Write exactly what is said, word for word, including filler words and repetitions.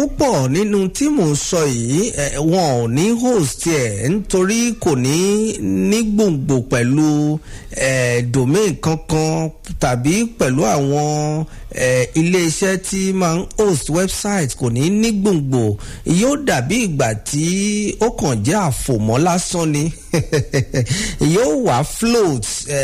púpọ̀ nínú tí mò ń sọ yìí wọn ò ní host ẹ̀ nítorí kò ní ní gbòǹgbò pẹ̀lú domain kankan tàbí pẹ̀lú àwọn iléeṣẹ́ tí máa ń host website kò ní ní gbòǹgbò yóò dàbí ìgbà tí ó kàn jẹ́ àfòmọ́ lásán ni yóò wá float